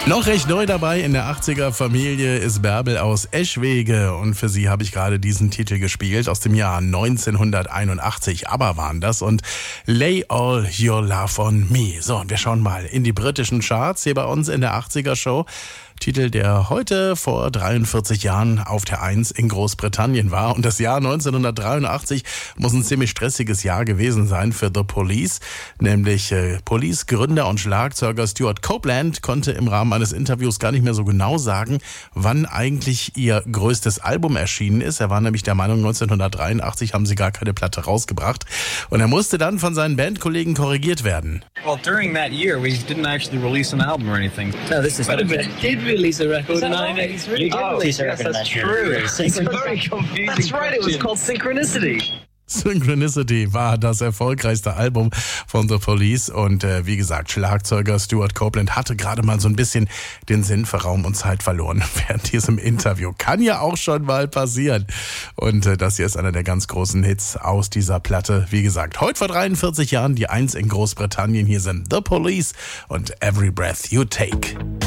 Noch recht neu dabei in der 80er-Familie ist Bärbel aus Eschwege und für sie habe ich gerade diesen Titel gespielt aus dem Jahr 1981. Aber waren das und Lay All Your Love on Me. So, und wir schauen mal in die britischen Charts hier bei uns in der 80er-Show. Titel, der heute vor 43 Jahren auf der 1 in Großbritannien war. Und das Jahr 1983 muss ein ziemlich stressiges Jahr gewesen sein für The Police. Nämlich Police-Gründer und Schlagzeuger Stuart Copeland konnte im Rahmen eines Interviews gar nicht mehr so genau sagen, wann eigentlich ihr größtes Album erschienen ist. Er war nämlich der Meinung, 1983 haben sie gar keine Platte rausgebracht. Und er musste dann von seinen Bandkollegen korrigiert werden. Well, during that year, we didn't actually release an album or anything. No, this is release a record in 1983. Oh, Release a record in that's 1983. true. It's very confusing. That's right, it was called Synchronicity. Synchronicity war das erfolgreichste Album von The Police und wie gesagt, Schlagzeuger Stuart Copeland hatte gerade mal so ein bisschen den Sinn für Raum und Zeit verloren während diesem Interview. Kann ja auch schon mal passieren. Und das hier ist einer der ganz großen Hits aus dieser Platte. Wie gesagt, heute vor 43 Jahren die 1 in Großbritannien. Hier sind The Police und Every Breath You Take.